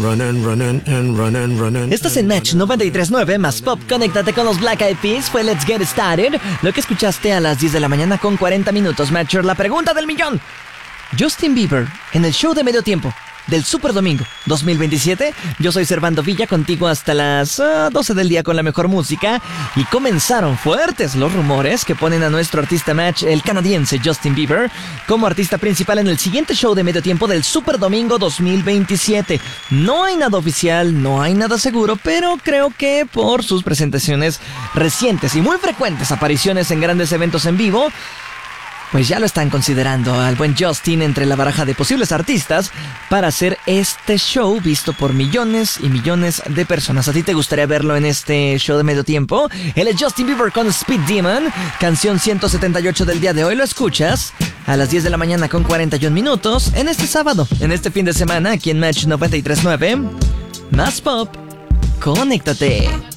Estás en Match 93.9 más Pop. Conéctate con los Black Eyed Peas. Fue Let's Get Started. Lo que escuchaste a las 10 de la mañana con 40 minutos. Matcher, la pregunta del millón. Justin Bieber en el show de medio tiempo del Super Domingo 2027. Yo soy Servando Villa, contigo hasta las 12 del día con la mejor música. Y comenzaron fuertes los rumores que ponen a nuestro artista Match, el canadiense Justin Bieber, como artista principal en el siguiente show de medio tiempo del Super Domingo 2027. No hay nada oficial, no hay nada seguro, pero creo que por sus presentaciones recientes y muy frecuentes apariciones en grandes eventos en vivo, pues ya lo están considerando al buen Justin entre la baraja de posibles artistas para hacer este show visto por millones y millones de personas. ¿A ti te gustaría verlo en este show de medio tiempo? Él es Justin Bieber con Speed Demon, canción 178 del día de hoy. Lo escuchas a las 10 de la mañana con 41 minutos en este sábado, en este fin de semana, aquí en Match 93.9. Más Pop, conéctate.